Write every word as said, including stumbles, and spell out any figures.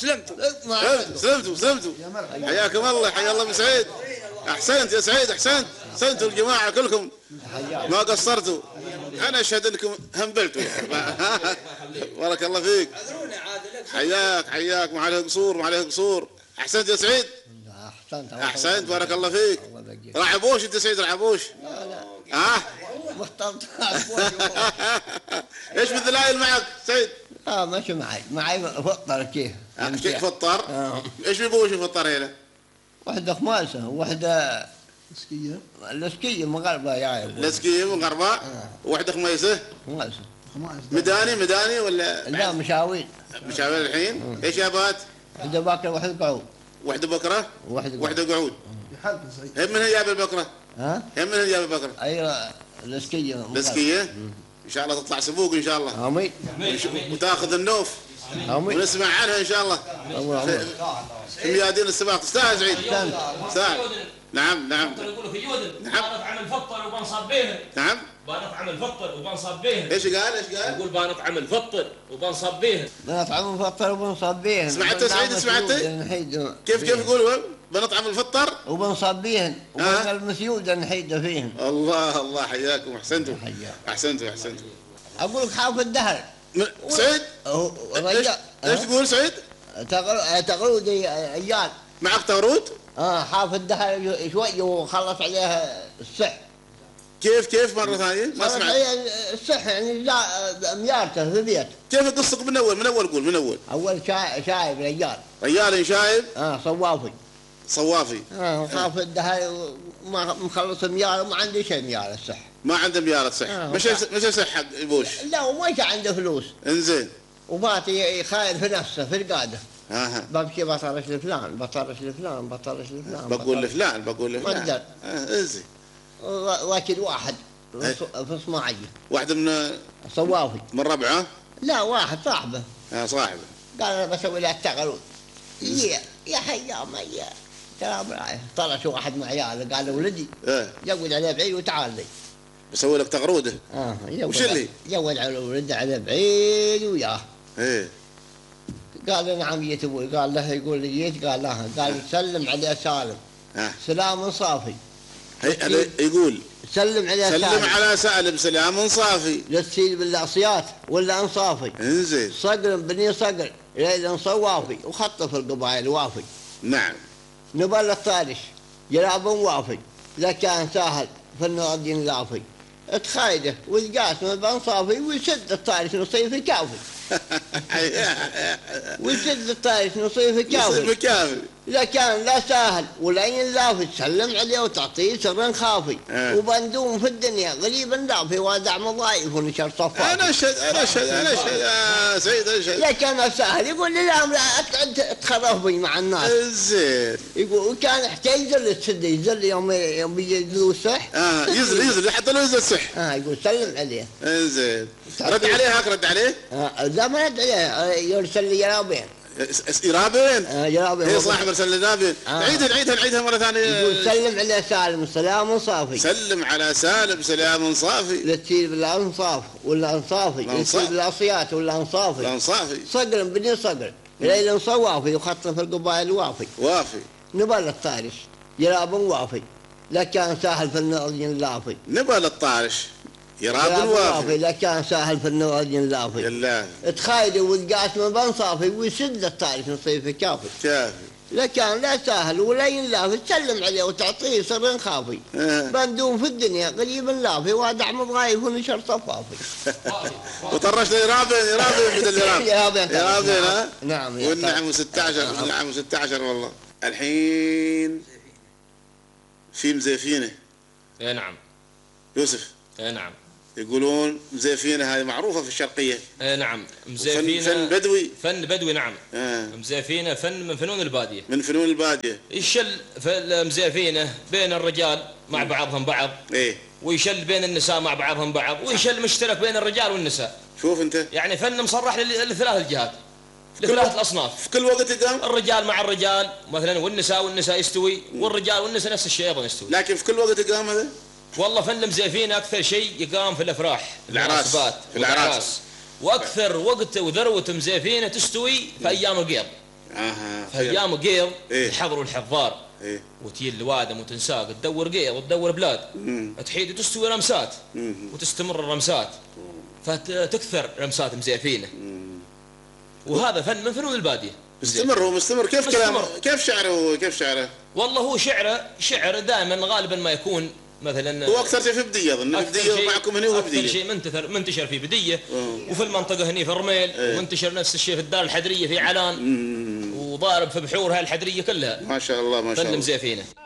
سلمتوا سلمتوا سلمتوا حياكم الله، حيا الله ابو سعيد. احسنت يا سعيد، احسنت احسنتوا الجماعه كلكم ما قصرتوا. انا اشهد انكم همبلتوا بارك الله فيك. حياك حياك، ما عليه قصور ما عليه قصور. احسنت يا سعيد، احسنت احسنت بارك الله فيك. رعبوش انت سعيد؟ رعبوش؟ لا لا ها؟ مختلط. ايش بالدلائل معك سعيد؟ اه ماشي معي معي فطر كيف كيف فطر؟ آه. ايش بيبوش فطر هنا؟ واحدة خماسة وواحدة مسكية لسكية مغربة يا ابو لسكية مغربة. واحدة خميسة خماسة مداني مداني ولا لا مشاوير مشاوير الحين. ايش يا بات؟ واحدة باكرة واحدة قعود. واحدة بكرة واحدة واحدة قعود. يحب سعيد. هم من هي جاب البكرة؟ ها؟ هم من هي جاب البكرة؟ ايوه لسكية لسكية. ان شاء الله تطلع سبوق ان شاء الله. امين وتاخذ النوف امين ونسمع عنها ان شاء الله في, في ميادين السباق. تستاهل سعيد، تستاهل. نعم نعم يقولوا في يودن نعم. بانطعم الفطر وبنصب بيهن. نعم بانطعم الفطر وبنصب بيهن. ايش قال ايش قال؟ يقول بانطعم الفطر وبنصب بيهن. بنطعم الفطر وبنصبيهن. سمعت سعيد؟ سمعت كيف كيف يقولوا؟ بنطعم الفطر وبنصبيهن وبن المسيود نحيد فيهن. الله الله حياكم، احسنتوا احسنتوا احسنتوا. اقول لك حافظ الدهر سعيد. ايش ايش تقول سعيد؟ تغرود عيال معك تغرود؟ اه حافظ الدهر شوي وخلص عليها الصح. كيف كيف مرة ثانية؟ ما خلص سمعت. عليها الصح يعني ميارته في البيت. كيف قصك من اول من اول قول من اول. اول شايب شايب رجال. رجال شايب؟ اه صوافي. صوافي. اه حافظ الدهر ما مخلص ميار وما عنده شيء ميار الصح. ما عنده ميارة صح. آه مش مش صح حق يبوش. لا وما عنده فلوس. انزين. وباتي خايف في نفسه في القاده. اها. بمشي بطرش لفلان بطرش لفلان بطرش لفلان. بقول لفلان بقول لفلان. مقدر. اه انزين. واكل واحد في صناعيه. واحدة من صوافي. من ربعه؟ لا واحد صاحبه. اه صاحبه. قال انا بسوي له التغلول. يا يا حيام يا كلام رايح. طلع واحد مع عياله قال له ولدي ايه جود عليه بعيد وتعال لي. بسوي لك تغروده. اه وش اللي؟ جود على ولده على بعيد وياه. ايه قال له نعم جيت ابوي. قال له يقول لي جيت. قال له قال سلم عليه سالم. ها سلام صافي. هي يقول سلم عليه سلم سالم. على سالم سلام صافي. لا تسيل بالعصيات ولا انصافي. انزين. صقر بني صقر ليلا صوافي وخطف القبائل وافي. نعم. نبال الطارش جلاب وافي. لا كان ساهل فالناضين لافي. تخايده والقاسم بن صافي ويسد الطارش نصيف كافي. ويسد الطارش نصيف كافي. نصيف كافي. لا كان لا ساهل ولا ينلافي تسلم عليه وتعطيه سر خافي. آه. وبندوم في الدنيا غريب لافي وادع مضايف ونشر صفافي. انا اشهد انا اشهد انا اشهد يا سعيد اشهد. لا كان ساهل يقول لي لا تقعد تخرف بي مع الناس. زين. يقول وكان يحتاج يزل تسد يزل يوم يوم يجي الصح. اه يزل يزل حتى لو يزل صح. اه يقول سلم عليه. زين. رد عليه هاك رد عليه؟ آه لا ما رد عليه يرسل لي جرابين. يرابين؟ آه جرابين. هي صاحب ارسل لي جرابين. آه. عيدها عيدها عيدها مرة ثانية. يقول سلم عليه سالم سلام صافي. سلم على سالم سلام صافي. لا تسير بالانصاف ولا انصافي. لا تسير بالعصيات ولا انصافي. لا انصافي. صقر بني صقر ليلا صوافي وخطف القبائل وافي. وافي. نبال الطارش جراب وافي. لا كان ساهل في الناضين لافي. نبال الطارش يراب وافي. لا كان ساهل في الناضين لافي. يلا. تخايده والقاسم بن صافي ويسد الطارش نصيف كافي. كافي. لا كان لا ساهل ولا ينلافي تسلم عليه وتعطيه سر خافي. آه. بندوم في الدنيا قريب لافي وادع مضايف ونشر صفافي. وطرش لي يرابين يرابين بدل يراب. يرابين يرابين ها؟ نعم. والنعم ستة عشر والنعم ستة عشر والله. الحين في مزيفينه. اي نعم. يوسف. اي نعم. يقولون مزيفينه هذه معروفة في الشرقية. اي نعم. مزيفينه فن بدوي. فن بدوي نعم. آه. مزيفينه فن من فنون البادية. من فنون البادية. يشل في المزيفينه بين الرجال مع بعضهم بعض. ايه. ويشل بين النساء مع بعضهم بعض ويشل مشترك بين الرجال والنساء. شوف انت. يعني فن مصرح للثلاث الجهات. لثلاث الاصناف. في كل وقت يقام. الرجال مع الرجال مثلا والنساء والنساء يستوي والرجال والنساء نفس الشيء ايضا يستوي. لكن في كل وقت يقام هذا؟ والله فن مزيفين اكثر شيء يقام في الافراح الاعراس في الاعراس واكثر وقت وذروه مزيفينه تستوي في ايام القيض. اها فايام قيض إيه؟ يحضروا الحضار إيه؟ وتجي الوادم وتنساق تدور قيض وتدور بلاد مم. تحيد وتستوي رمسات مم. وتستمر الرمسات فتكثر رمسات مزيفينه. وهذا فن من فنون الباديه. مستمر هو مستمر. كيف كلامه؟ كيف شعره؟ كيف شعره؟ والله هو شعره شعر دائما غالبا ما يكون مثلا هو اكثر شيء في بديه اظن. بديه معكم هنا هو بديه. اكثر شيء منتشر منتشر في بديه وفي المنطقه هني في الرميل. ايه. ومنتشر نفس الشيء في الدار الحدريه في علان. وضارب في بحورها الحدريه كلها. ما شاء الله ما شاء الله. فن مزيفينه.